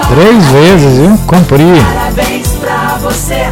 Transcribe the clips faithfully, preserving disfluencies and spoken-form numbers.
Três vezes, viu? Cumpri. Parabéns pra você.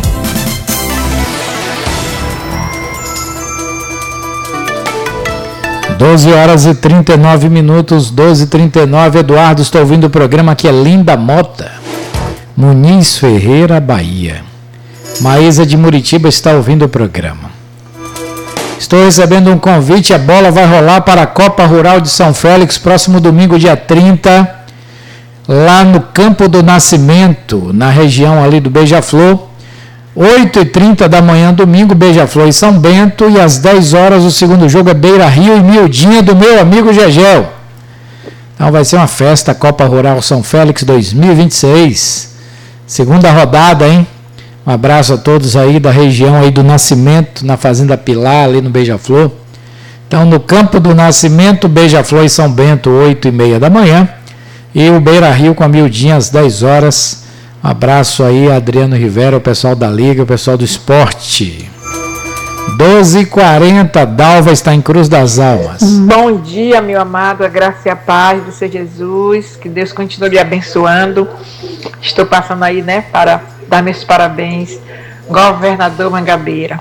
doze horas e trinta e nove minutos, doze e trinta e nove. Eduardo, estou ouvindo o programa aqui, é Linda Mota, Muniz Ferreira, Bahia. Maísa de Muritiba está ouvindo o programa. Estou recebendo um convite, a bola vai rolar para a Copa Rural de São Félix, próximo domingo, dia trinta, lá no Campo do Nascimento, na região ali do Beija-Flor. oito e trinta da manhã, domingo, Beija-Flor e São Bento, e às dez horas o segundo jogo é Beira Rio e Mildinha do meu amigo Gegel. Então vai ser uma festa, Copa Rural São Félix dois mil e vinte e seis, segunda rodada, hein? Um abraço a todos aí da região aí do Nascimento, na Fazenda Pilar, ali no Beija-Flor. Então no Campo do Nascimento, Beija-Flor e São Bento, oito e meia da manhã, e o Beira Rio com a Mildinha às dez horas. Um abraço aí, Adriano Rivera, o pessoal da Liga, o pessoal do esporte. doze e quarenta, Dalva está em Cruz das Almas. Bom dia, meu amado, a graça e a paz do Senhor Jesus, que Deus continue lhe abençoando. Estou passando aí, né, para dar meus parabéns, governador Mangabeira.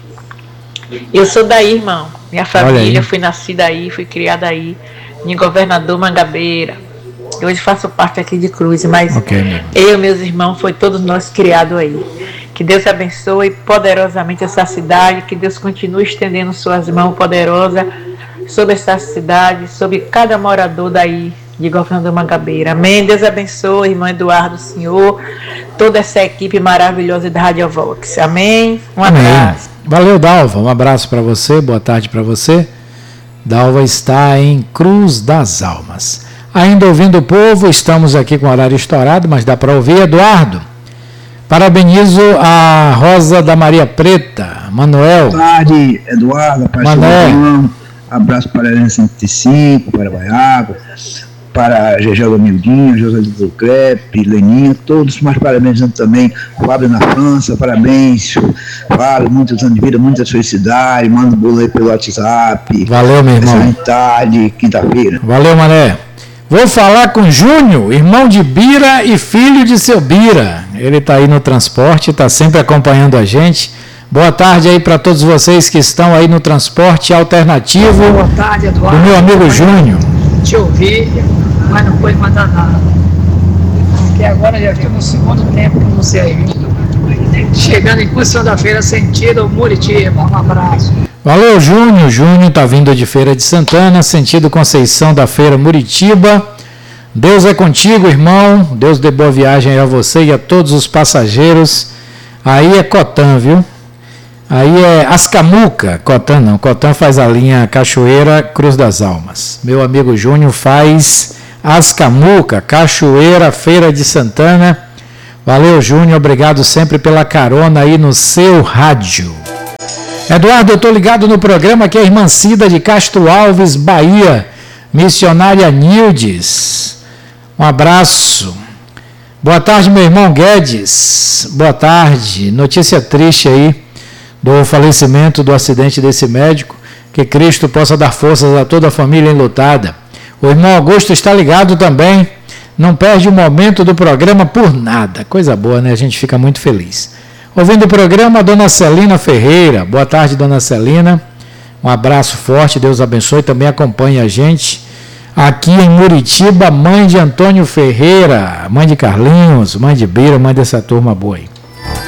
Eu sou daí, irmão, minha família, fui nascida aí, fui criada aí, em governador Mangabeira. Hoje faço parte aqui de Cruz, mas okay, eu e meus irmãos, foi todos nós criados aí. Que Deus abençoe poderosamente essa cidade, que Deus continue estendendo suas mãos poderosas sobre essa cidade, sobre cada morador daí de Governador Mangabeira. Amém. Deus abençoe, irmão Eduardo, senhor, toda essa equipe maravilhosa da Rádio Vox. Amém. Um abraço. Valeu, Dalva. Um abraço para você, boa tarde para você. Dalva está em Cruz das Almas. Ainda ouvindo o povo, estamos aqui com o horário estourado, mas dá para ouvir. Eduardo, parabenizo a Rosa da Maria Preta, Manuel. Boa tarde, Eduardo, Manuel. Abraço para a Helena cento e cinco, para Baiago, para Gegel do Mildinho, José do Crepe, Leninha, todos, mas parabéns também, Fábio na França, parabéns, Fábio, muitos anos de vida, muita felicidade, manda um bolo aí pelo WhatsApp. Valeu, meu irmão. Excelente tarde, quinta-feira. Valeu, Mané. Vou falar com Júnior, irmão de Bira e filho de seu Bira. Ele está aí no transporte, está sempre acompanhando a gente. Boa tarde aí para todos vocês que estão aí no transporte alternativo. Boa tarde, Eduardo. Do meu amigo Júnior. Te ouvi, mas não foi mandar nada. Porque agora já viu no segundo tempo no serviço. Chegando em Conceição da Feira, sentido Muritiba. Um abraço. Valeu, Júnior. Júnior está vindo de Feira de Santana, sentido Conceição da Feira, Muritiba. Deus é contigo, irmão. Deus dê boa viagem a você e a todos os passageiros. Aí é Cotan, viu? Aí é Ascamuca. Cotan não. Cotan faz a linha Cachoeira, Cruz das Almas. Meu amigo Júnior faz Ascamuca, Cachoeira, Feira de Santana. Valeu, Júnior. Obrigado sempre pela carona aí no seu rádio. Eduardo, eu estou ligado no programa que é a irmã Cida de Castro Alves, Bahia, missionária Nildes. Um abraço. Boa tarde, meu irmão Guedes. Boa tarde. Notícia triste aí do falecimento, do acidente desse médico. Que Cristo possa dar forças a toda a família enlutada. O irmão Augusto está ligado também. Não perde um momento do programa por nada. Coisa boa, né? A gente fica muito feliz. Ouvindo o programa, a dona Celina Ferreira. Boa tarde, dona Celina. Um abraço forte, Deus abençoe. Também acompanha a gente aqui em Muritiba, mãe de Antônio Ferreira, mãe de Carlinhos, mãe de Bira, mãe dessa turma boa aí.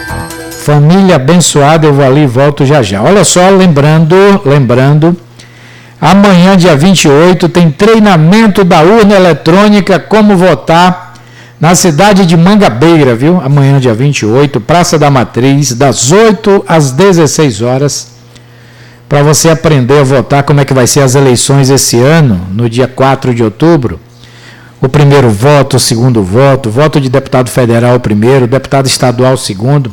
Família abençoada, eu vou ali e volto já já. Olha só, lembrando, lembrando, amanhã, dia vinte e oito, tem treinamento da urna eletrônica, como votar na cidade de Mangabeira, viu? Amanhã, dia vinte e oito, Praça da Matriz, das oito às dezesseis horas, para você aprender a votar, como é que vai ser as eleições esse ano, no dia quatro de outubro. O primeiro voto, o segundo voto, voto de deputado federal o primeiro, deputado estadual o segundo,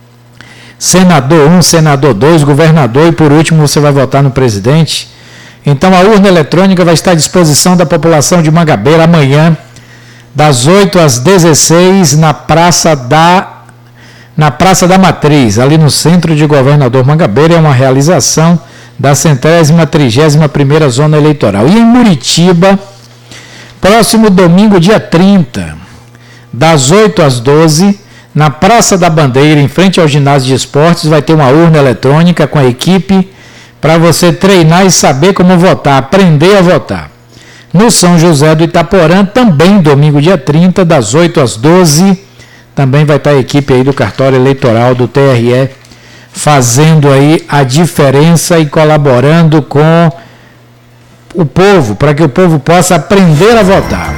senador um, senador dois, governador e por último você vai votar no presidente. Então a urna eletrônica vai estar à disposição da população de Mangabeira amanhã, das oito às dezesseis, na Praça da, na Praça da Matriz, ali no centro de Governador Mangabeira. É uma realização da centésima trigésima primeira Zona Eleitoral. E em Muritiba, próximo domingo, dia trinta, das oito às doze, na Praça da Bandeira, em frente ao ginásio de esportes, vai ter uma urna eletrônica com a equipe para você treinar e saber como votar, aprender a votar. No São José do Itaporã, também domingo dia trinta, das oito às doze, também vai estar a equipe aí do cartório eleitoral do T R E fazendo aí a diferença e colaborando com o povo, para que o povo possa aprender a votar.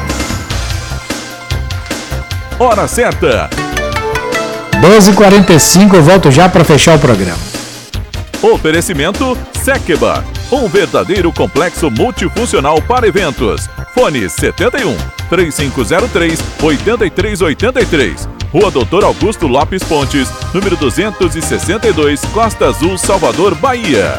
Hora certa. doze e quarenta e cinco, eu volto já para fechar o programa. Oferecimento Sekeba, um verdadeiro complexo multifuncional para eventos. Fone setenta e um, três cinco zero três, oito três oito três. Rua Doutor Augusto Lopes Pontes, número duzentos e sessenta e dois, Costa Azul, Salvador, Bahia.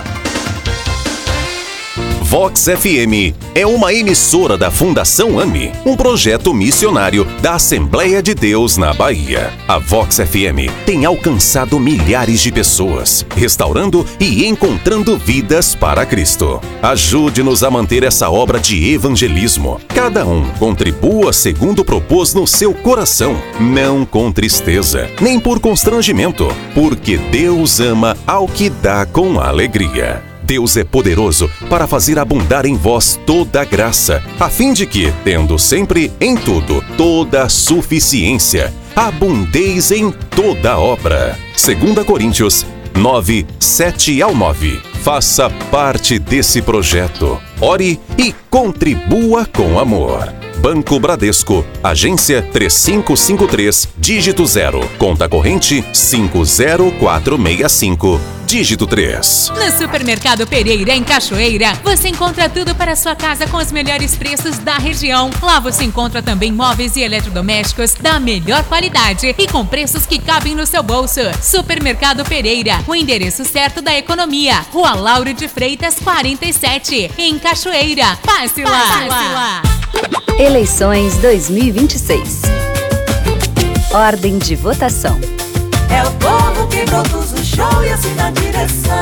Vox F M é uma emissora da Fundação AMI, um projeto missionário da Assembleia de Deus na Bahia. A Vox F M tem alcançado milhares de pessoas, restaurando e encontrando vidas para Cristo. Ajude-nos a manter essa obra de evangelismo. Cada um contribua segundo propôs no seu coração, não com tristeza, nem por constrangimento, porque Deus ama ao que dá com alegria. Deus é poderoso para fazer abundar em vós toda a graça, a fim de que, tendo sempre em tudo toda a suficiência, abundeis em toda obra. Segunda Coríntios nove, sete ao nove. Faça parte desse projeto. Ore e contribua com amor. Banco Bradesco, agência três cinco cinco três, dígito zero, conta corrente cinco zero quatro seis cinco, dígito três. No Supermercado Pereira, em Cachoeira, você encontra tudo para a sua casa com os melhores preços da região. Lá você encontra também móveis e eletrodomésticos da melhor qualidade e com preços que cabem no seu bolso. Supermercado Pereira, o endereço certo da economia. Rua Lauro de Freitas, quarenta e sete, em Cachoeira. Passe lá! Passe lá. Eleições dois mil e vinte e seis. Ordem de votação. É o povo que produz o show e assina a direção.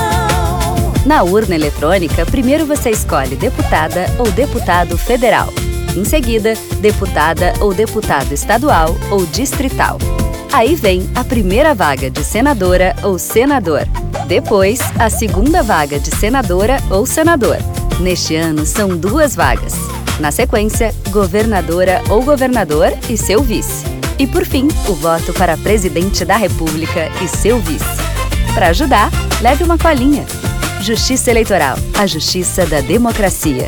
Na urna eletrônica, primeiro você escolhe deputada ou deputado federal. Em seguida, deputada ou deputado estadual ou distrital. Aí vem a primeira vaga de senadora ou senador. Depois, a segunda vaga de senadora ou senador. Neste ano, são duas vagas. Na sequência, governadora ou governador e seu vice. E por fim, o voto para presidente da República e seu vice. Para ajudar, leve uma colinha. Justiça Eleitoral, a justiça da democracia.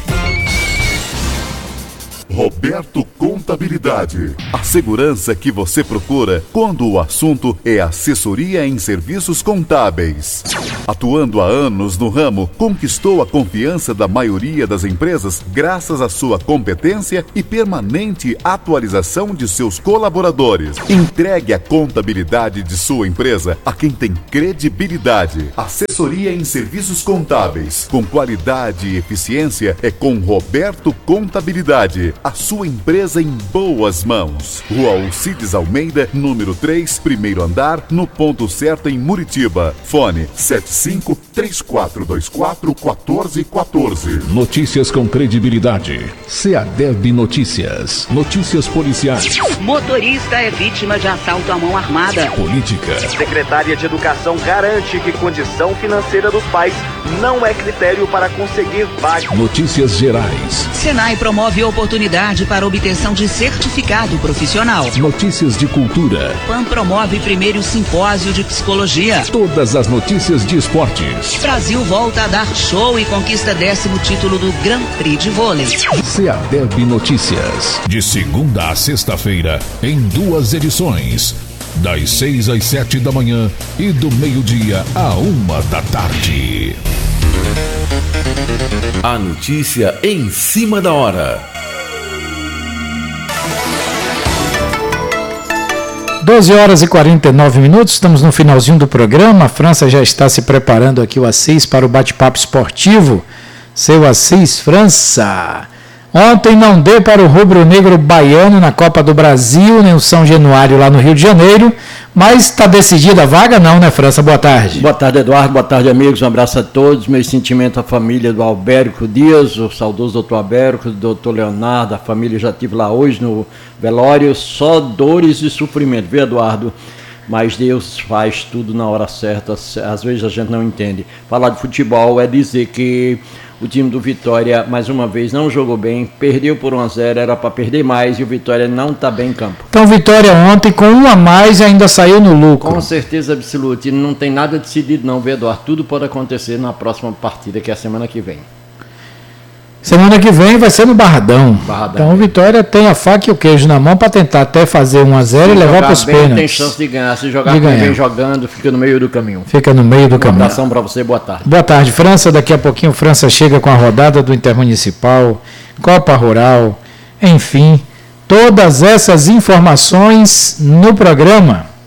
Roberto Contabilidade. A segurança que você procura quando o assunto é assessoria em serviços contábeis. Atuando há anos no ramo, conquistou a confiança da maioria das empresas graças à sua competência e permanente atualização de seus colaboradores. Entregue a contabilidade de sua empresa a quem tem credibilidade. Assessoria em serviços contábeis, com qualidade e eficiência, é com Roberto Contabilidade. A sua empresa em boas mãos. Rua Alcides Almeida, número três, primeiro andar, no ponto certo em Muritiba. Fone sete cinco, três quatro dois quatro, um quatro um quatro. Notícias com credibilidade. SEADEB Notícias. Notícias policiais. Motorista é vítima de assalto à mão armada. Política. Secretária de Educação garante que condição financeira dos pais não é critério para conseguir vaga. Notícias gerais. Senai promove oportunidade para obtenção de certificado profissional. Notícias de cultura. PAN promove primeiro simpósio de psicologia. Todas as notícias de esportes. Brasil volta a dar show e conquista décimo título do Grand Prix de vôlei. SEADEB Notícias. De segunda a sexta-feira, em duas edições. Das seis às sete da manhã e do meio-dia à uma da tarde. A notícia em cima da hora. doze horas e quarenta e nove minutos, estamos no finalzinho do programa. A França já está se preparando aqui, o Assis, para o bate-papo esportivo. Seu Assis França. Ontem não deu para o rubro-negro baiano na Copa do Brasil, nem o São Januário lá no Rio de Janeiro, mas está decidida a vaga não, né, França? Boa tarde. Boa tarde, Eduardo. Boa tarde, amigos. Um abraço a todos. Meu sentimento à família do Albérico Dias, o saudoso doutor Albérico, do doutor Leonardo, a família já estive lá hoje no velório. Só dores e sofrimento, viu, Eduardo? Mas Deus faz tudo na hora certa, às vezes a gente não entende. Falar de futebol é dizer que o time do Vitória, mais uma vez, não jogou bem, perdeu por um a zero, era para perder mais e o Vitória não está bem em campo. Então, Vitória ontem, com um a mais, ainda saiu no lucro. Com certeza absoluta, e não tem nada decidido não, viu, Eduardo? Tudo pode acontecer na próxima partida, que é a semana que vem. Semana que vem vai ser no Barradão. Barradão. Então o Vitória tem a faca e o queijo na mão para tentar até fazer um a zero e levar para os pênaltis. Tem chance de ganhar. Se jogar como vem jogando, fica no meio do caminho. Fica no meio do caminho. Um abração para você, boa tarde. Boa tarde, França. Daqui a pouquinho França chega com a rodada do Intermunicipal, Copa Rural, enfim, todas essas informações no programa.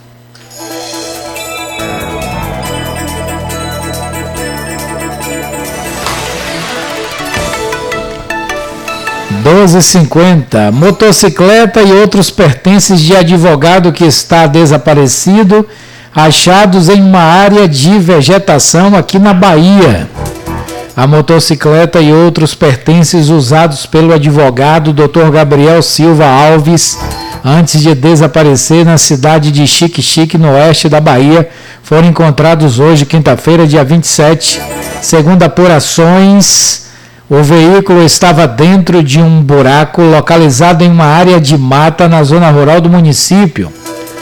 doze e cinquenta. Motocicleta e outros pertences de advogado que está desaparecido, achados em uma área de vegetação aqui na Bahia. A motocicleta e outros pertences usados pelo advogado doutor Gabriel Silva Alves, antes de desaparecer na cidade de Xique-Xique, no oeste da Bahia, foram encontrados hoje, quinta-feira, dia vinte e sete. Segundo apurações, o veículo estava dentro de um buraco localizado em uma área de mata na zona rural do município.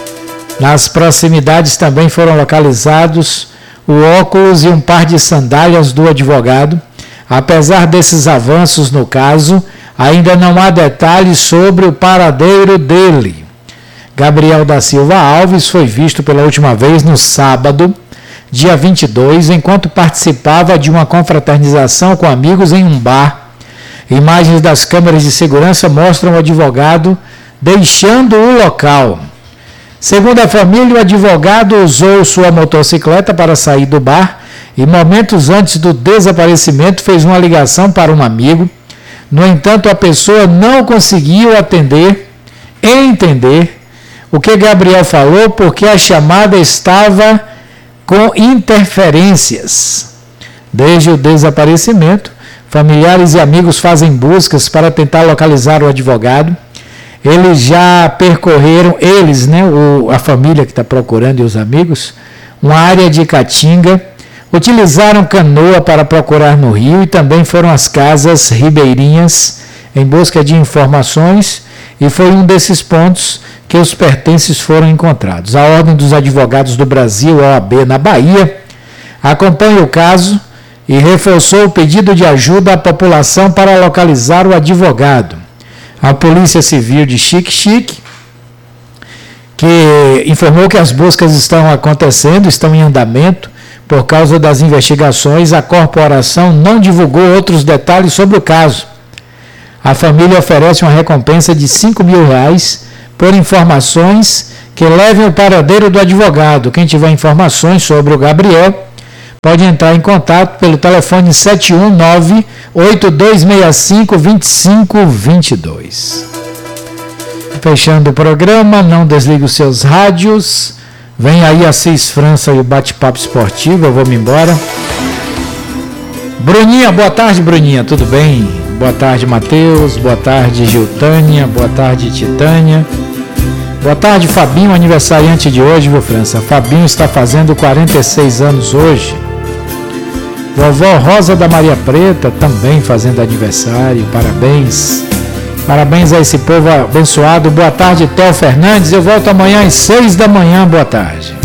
Nas proximidades também foram localizados o óculos e um par de sandálias do advogado. Apesar desses avanços no caso, ainda não há detalhes sobre o paradeiro dele. Gabriel da Silva Alves foi visto pela última vez no sábado, dia vinte e dois, enquanto participava de uma confraternização com amigos em um bar. Imagens das câmeras de segurança mostram o advogado deixando o local. Segundo a família, o advogado usou sua motocicleta para sair do bar e, momentos antes do desaparecimento, fez uma ligação para um amigo. No entanto, a pessoa não conseguiu atender e entender o que Gabriel falou, porque a chamada estava com interferências. Desde o desaparecimento, familiares e amigos fazem buscas para tentar localizar o advogado. Eles já percorreram, eles, né, o, a família que está procurando e os amigos, uma área de Caatinga, utilizaram canoa para procurar no rio e também foram às casas ribeirinhas em busca de informações, e foi um desses pontos que os pertences foram encontrados. A Ordem dos Advogados do Brasil, O A B, na Bahia, acompanha o caso e reforçou o pedido de ajuda à população para localizar o advogado. A Polícia Civil de Xique-Xique, que informou que as buscas estão acontecendo, estão em andamento. Por causa das investigações, a corporação não divulgou outros detalhes sobre o caso. A família oferece uma recompensa de cinco mil reais por informações que levem o paradeiro do advogado. Quem tiver informações sobre o Gabriel pode entrar em contato pelo telefone sete um nove, oito dois seis cinco, dois cinco dois dois. Fechando o programa, não desligue os seus rádios. Vem aí a Assis França e o bate-papo esportivo. Eu vou me embora. Bruninha, boa tarde, Bruninha, tudo bem? Boa tarde, Matheus. Boa tarde, Giltânia. Boa tarde, Titânia. Boa tarde, Fabinho, aniversariante de hoje, viu, França? Fabinho está fazendo quarenta e seis anos hoje. Vovó Rosa da Maria Preta também fazendo aniversário. Parabéns. Parabéns a esse povo abençoado. Boa tarde, Theo Fernandes. Eu volto amanhã às seis da manhã. Boa tarde.